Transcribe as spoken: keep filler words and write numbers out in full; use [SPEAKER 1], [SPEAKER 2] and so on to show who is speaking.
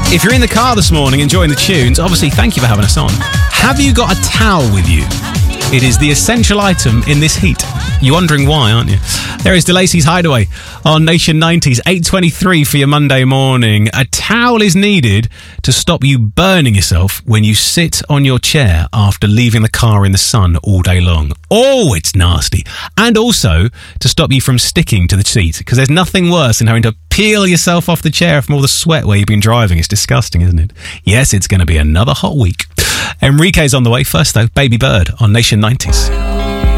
[SPEAKER 1] If you're in the car this morning enjoying the tunes, obviously thank you for having us on. Have you got a towel with you? It is the essential item in this heat. You're wondering why, aren't you? There is DeLacy's Hideaway on Nation nineties, eight twenty-three for your Monday morning. A towel is needed to stop you burning yourself when you sit on your chair after leaving the car in the sun all day long. Oh, it's nasty. And also to stop you from sticking to the seat, because there's nothing worse than having to peel yourself off the chair from all the sweat where you've been driving. It's disgusting, isn't it? Yes, it's going to be another hot week. Enrique's on the way. First, though, Baby Bird on Nation nineties.